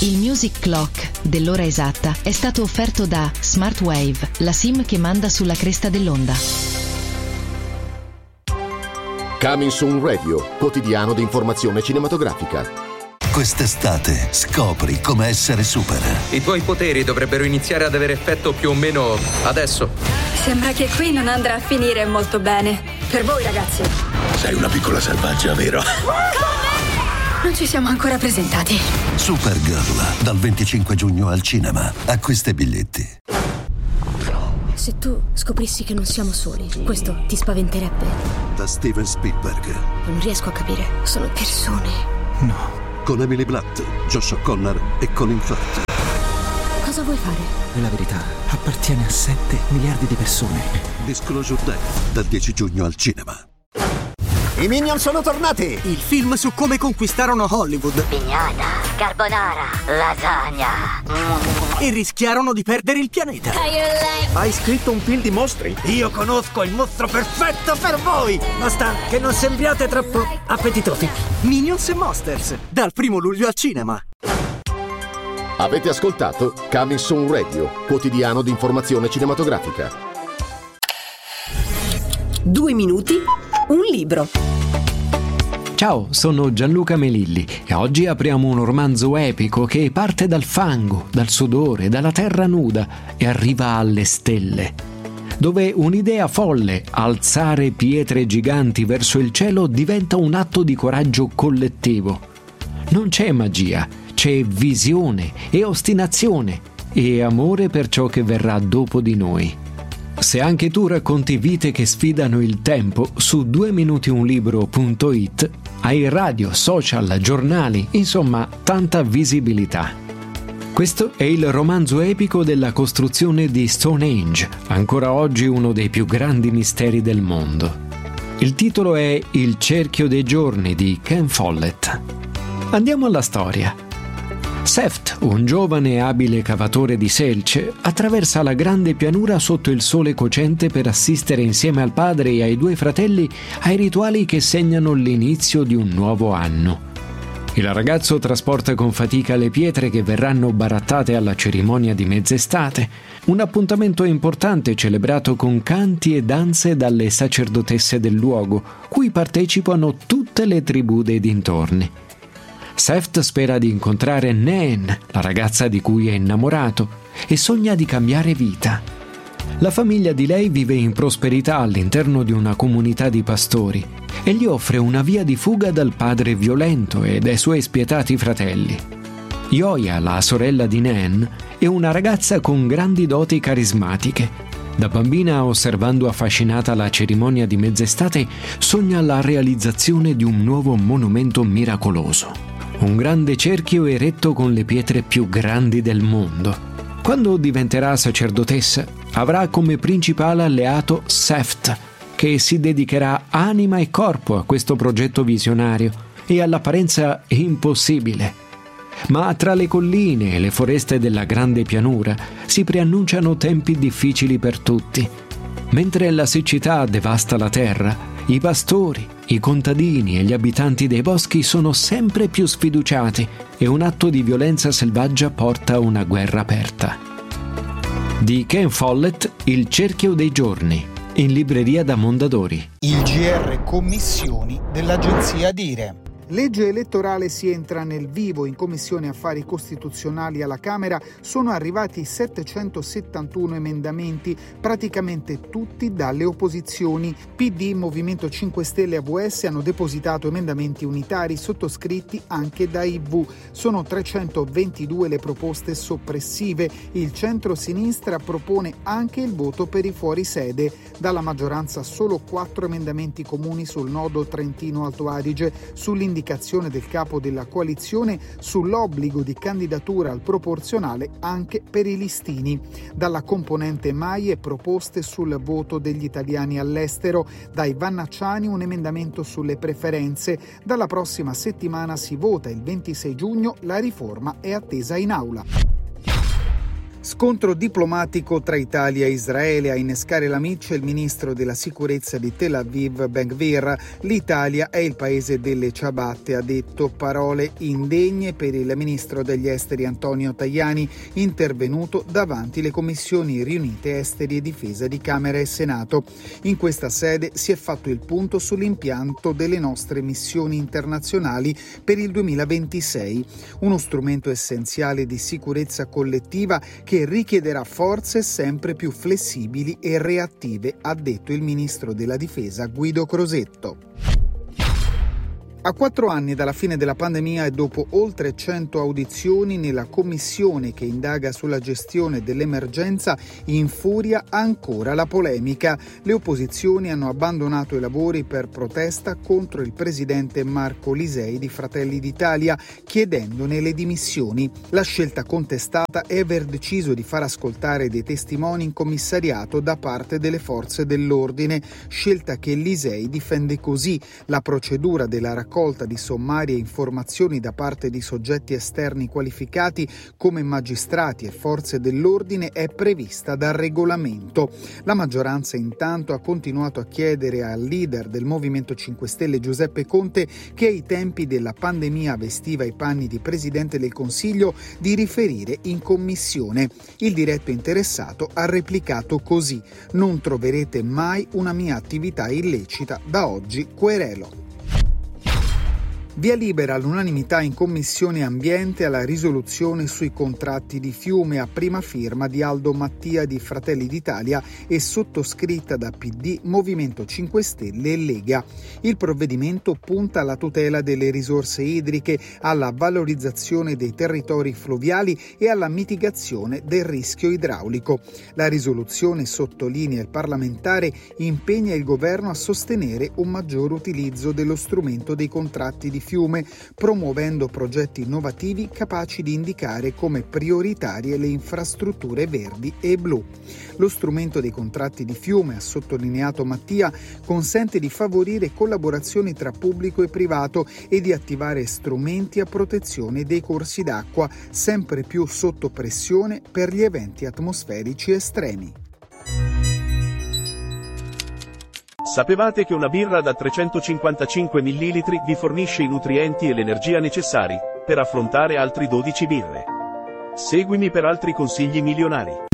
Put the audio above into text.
Il Music Clock dell'ora esatta è stato offerto da Smartwave, la SIM che manda sulla cresta dell'onda. Coming Soon Radio, quotidiano di informazione cinematografica. Quest'estate scopri come essere super. I tuoi poteri dovrebbero iniziare ad avere effetto più o meno adesso. Sembra che qui non andrà a finire molto bene. Per voi, ragazzi. Sei una piccola selvaggia, vero? Non ci siamo ancora presentati. Supergirl, dal 25 giugno al cinema. Acquista i biglietti. Se tu scoprissi che non siamo soli, questo ti spaventerebbe? Da Steven Spielberg. Non riesco a capire. Sono persone. No. Con Emily Blunt, Josh O'Connor e Colin Firth. Cosa vuoi fare? La verità appartiene a 7 miliardi di persone. Disclosure Day, dal 10 giugno al cinema. I Minion sono tornati! Il film su come conquistarono Hollywood. Pignata, carbonara, lasagna. E rischiarono di perdere il pianeta. Hai scritto un film di mostri? Io conosco il mostro perfetto per voi! Basta che non sembriate troppo appetitosi. Minions e Monsters, dal 1 luglio al cinema. Avete ascoltato Coming Soon Radio, quotidiano di informazione cinematografica. 2 minuti, un libro. Ciao, sono Gianluca Melilli e oggi apriamo un romanzo epico che parte dal fango, dal sudore, dalla terra nuda e arriva alle stelle, dove un'idea folle, alzare pietre giganti verso il cielo, diventa un atto di coraggio collettivo. Non c'è magia, c'è visione e ostinazione e amore per ciò che verrà dopo di noi. Se anche tu racconti vite che sfidano il tempo, su 2minutiunlibro.it hai radio, social, giornali, insomma tanta visibilità. Questo è il romanzo epico della costruzione di Stonehenge, ancora oggi uno dei più grandi misteri del mondo. Il titolo è Il cerchio dei giorni di Ken Follett. Andiamo alla storia. Seft, un giovane e abile cavatore di selce, attraversa la grande pianura sotto il sole cocente per assistere insieme al padre e ai 2 fratelli ai rituali che segnano l'inizio di un nuovo anno. Il ragazzo trasporta con fatica le pietre che verranno barattate alla cerimonia di mezz'estate, un appuntamento importante celebrato con canti e danze dalle sacerdotesse del luogo, cui partecipano tutte le tribù dei dintorni. Seft spera di incontrare Nan, la ragazza di cui è innamorato, e sogna di cambiare vita. La famiglia di lei vive in prosperità all'interno di una comunità di pastori e gli offre una via di fuga dal padre violento e dai suoi spietati fratelli. Yoya, la sorella di Nan, è una ragazza con grandi doti carismatiche. Da bambina, osservando affascinata la cerimonia di mezz'estate, sogna la realizzazione di un nuovo monumento miracoloso. Un grande cerchio eretto con le pietre più grandi del mondo. Quando diventerà sacerdotessa, avrà come principale alleato Seft, che si dedicherà anima e corpo a questo progetto visionario e all'apparenza impossibile. Ma tra le colline e le foreste della grande pianura si preannunciano tempi difficili per tutti. Mentre la siccità devasta la terra, i pastori, i contadini e gli abitanti dei boschi sono sempre più sfiduciati e un atto di violenza selvaggia porta a una guerra aperta. Di Ken Follett, Il cerchio dei giorni, in libreria da Mondadori. Il GR Commissioni dell'agenzia Dire. Legge elettorale, si entra nel vivo. In Commissione Affari Costituzionali alla Camera sono arrivati 771 emendamenti, praticamente tutti dalle opposizioni. PD, Movimento 5 Stelle e AVS hanno depositato emendamenti unitari sottoscritti anche da IV. Sono 322 le proposte soppressive. Il centro-sinistra propone anche il voto per i fuorisede. Dalla maggioranza solo 4 emendamenti comuni sul nodo Trentino-Alto Adige, sull'indicazione del capo della coalizione sull'obbligo di candidatura al proporzionale anche per i listini. Dalla componente Maie proposte sul voto degli italiani all'estero, dai Vannacciani un emendamento sulle preferenze. Dalla prossima settimana si vota il 26 giugno, la riforma è attesa in aula. Scontro diplomatico tra Italia e Israele. A innescare la miccia il ministro della sicurezza di Tel Aviv, Ben Gvir. L'Italia è il paese delle ciabatte, ha detto, parole indegne per il ministro degli esteri Antonio Tajani, intervenuto davanti le commissioni riunite esteri e difesa di Camera e Senato. In questa sede si è fatto il punto sull'impianto delle nostre missioni internazionali per il 2026, uno strumento essenziale di sicurezza collettiva che richiederà forze sempre più flessibili e reattive, ha detto il ministro della Difesa Guido Crosetto. A 4 anni dalla fine della pandemia e dopo oltre 100 audizioni nella commissione che indaga sulla gestione dell'emergenza, infuria ancora la polemica. Le opposizioni hanno abbandonato i lavori per protesta contro il presidente Marco Lisei di Fratelli d'Italia, chiedendone le dimissioni. La scelta contestata è aver deciso di far ascoltare dei testimoni in commissariato da parte delle forze dell'ordine, scelta che Lisei difende così: la procedura della raccolta di sommarie informazioni da parte di soggetti esterni qualificati come magistrati e forze dell'ordine è prevista dal regolamento. La maggioranza intanto ha continuato a chiedere al leader del Movimento 5 Stelle Giuseppe Conte, che ai tempi della pandemia vestiva i panni di Presidente del Consiglio, di riferire in commissione. Il diretto interessato ha replicato così: non troverete mai una mia attività illecita, da oggi querelo. Via libera all'unanimità in Commissione Ambiente alla risoluzione sui contratti di fiume a prima firma di Aldo Mattia di Fratelli d'Italia e sottoscritta da PD, Movimento 5 Stelle e Lega. Il provvedimento punta alla tutela delle risorse idriche, alla valorizzazione dei territori fluviali e alla mitigazione del rischio idraulico. La risoluzione, sottolinea il parlamentare, impegna il governo a sostenere un maggior utilizzo dello strumento dei contratti di fiume, promuovendo progetti innovativi capaci di indicare come prioritarie le infrastrutture verdi e blu. Lo strumento dei contratti di fiume, ha sottolineato Mattia, consente di favorire collaborazioni tra pubblico e privato e di attivare strumenti a protezione dei corsi d'acqua, sempre più sotto pressione per gli eventi atmosferici estremi. Sapevate che una birra da 355 ml vi fornisce i nutrienti e l'energia necessari per affrontare altri 12 birre? Seguimi per altri consigli milionari.